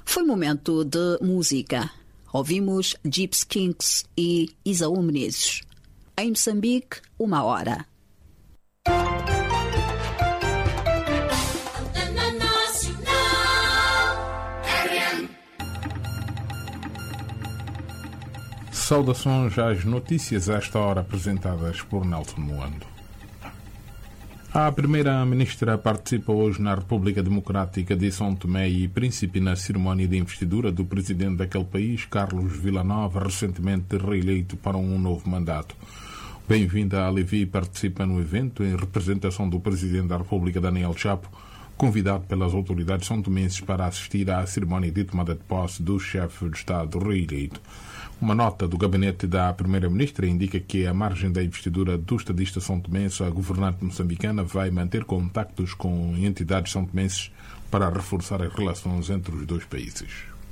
Foi momento de música. Ouvimos Gypsy Kings e Isaú Menezes. Em Moçambique, 1h. Saudações às notícias a esta hora apresentadas por Nelson Moando. A primeira-ministra participa hoje na República Democrática de São Tomé e Príncipe na cerimónia de investidura do presidente daquele país, Carlos Villanova, recentemente reeleito para um novo mandato. Bem-vinda a Levi participa no evento em representação do presidente da República, Daniel Chapo, convidado pelas autoridades são-tomenses para assistir à cerimónia de tomada de posse do chefe de Estado reeleito. Uma nota do gabinete da primeira-ministra indica que, à margem da investidura do estadista são-tomense, a governante moçambicana vai manter contactos com entidades são-tomenses para reforçar as relações entre os dois países.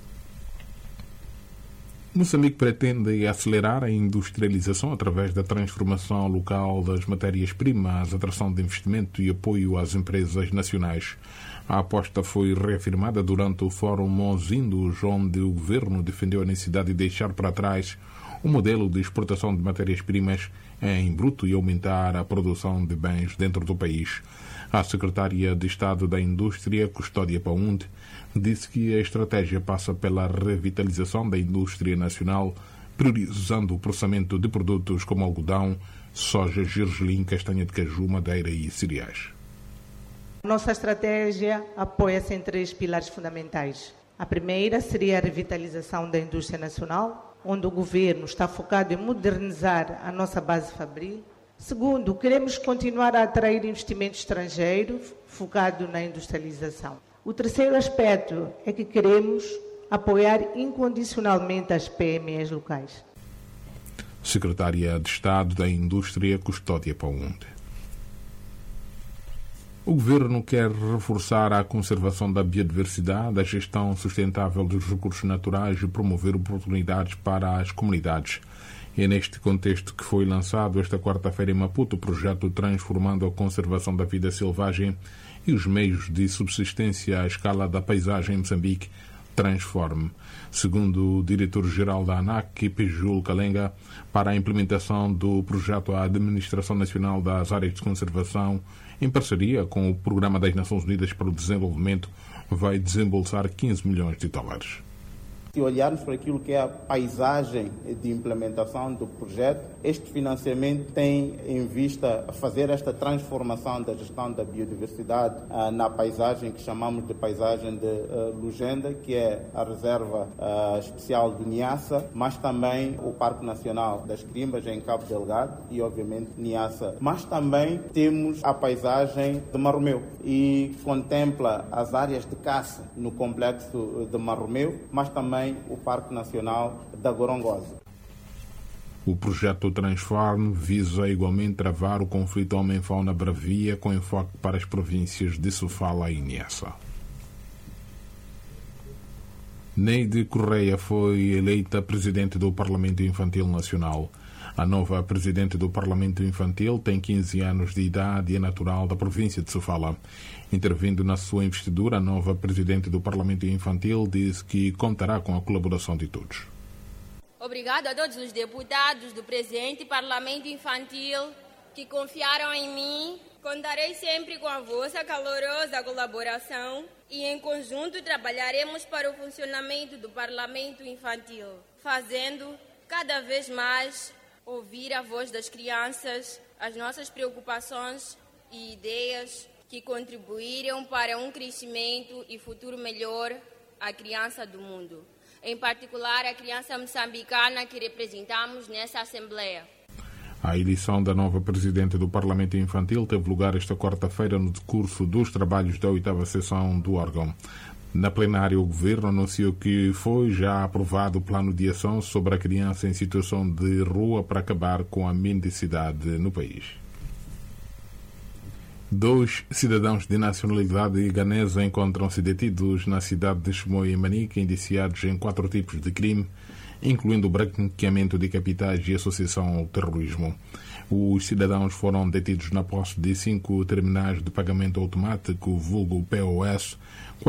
Moçambique pretende acelerar a industrialização através da transformação local das matérias-primas, atração de investimento e apoio às empresas nacionais. A aposta foi reafirmada durante o Fórum Monzindos, onde o governo defendeu a necessidade de deixar para trás o modelo de exportação de matérias-primas em bruto e aumentar a produção de bens dentro do país. A secretária de Estado da Indústria, Custódia Paunde, disse que a estratégia passa pela revitalização da indústria nacional, priorizando o processamento de produtos como algodão, soja, gergelim, castanha de caju, madeira e cereais. Nossa estratégia apoia-se em 3 pilares fundamentais. A primeira seria a revitalização da indústria nacional, onde o governo está focado em modernizar a nossa base fabril. Segundo, queremos continuar a atrair investimento estrangeiro focado na industrialização. O terceiro aspecto é que queremos apoiar incondicionalmente as PMEs locais. Secretária de Estado da Indústria, Custódia Paunde. O governo quer reforçar a conservação da biodiversidade, a gestão sustentável dos recursos naturais e promover oportunidades para as comunidades. É neste contexto que foi lançado esta quarta-feira em Maputo o projeto Transformando a Conservação da Vida Selvagem e os Meios de Subsistência à Escala da Paisagem em Moçambique, Transforme. Segundo o diretor-geral da ANAC, Pejul Kalenga, para a implementação do projeto, a Administração Nacional das Áreas de Conservação, em parceria com o Programa das Nações Unidas para o Desenvolvimento, vai desembolsar 15 milhões de dólares. Se olharmos para aquilo que é a paisagem de implementação do projeto, este financiamento tem em vista fazer esta transformação da gestão da biodiversidade na paisagem que chamamos de paisagem de Lugenda, que é a reserva especial do Niassa, mas também o Parque Nacional das Quimbas em Cabo Delgado e, obviamente, Niassa. Mas também temos a paisagem de Marromeu e contempla as áreas de caça no complexo de Marromeu, mas também o Parque Nacional da Gorongosa. O projeto Transform visa igualmente travar o conflito homem-fauna bravia com enfoque para as províncias de Sofala e Niassa. Neide Correia foi eleita presidente do Parlamento Infantil Nacional. A nova presidente do Parlamento Infantil tem 15 anos de idade e é natural da província de Sofala. Intervindo na sua investidura, a nova presidente do Parlamento Infantil disse que contará com a colaboração de todos. Obrigado a todos os deputados do presente Parlamento Infantil que confiaram em mim. Contarei sempre com a vossa calorosa colaboração e, em conjunto, trabalharemos para o funcionamento do Parlamento Infantil, fazendo cada vez mais ouvir a voz das crianças, as nossas preocupações e ideias que contribuíram para um crescimento e futuro melhor à criança do mundo, em particular a criança moçambicana que representamos nessa Assembleia. A eleição da nova presidente do Parlamento Infantil teve lugar esta quarta-feira no decurso dos trabalhos da 8ª sessão do órgão. Na plenária, o Governo anunciou que foi já aprovado o plano de ação sobre a criança em situação de rua para acabar com a mendicidade no país. 2 cidadãos de nacionalidade ganesa encontram-se detidos na cidade de Chimoio, em Manica, indiciados em 4 tipos de crime, incluindo branqueamento de capitais e associação ao terrorismo. Os cidadãos foram detidos na posse de 5 terminais de pagamento automático, vulgo POS,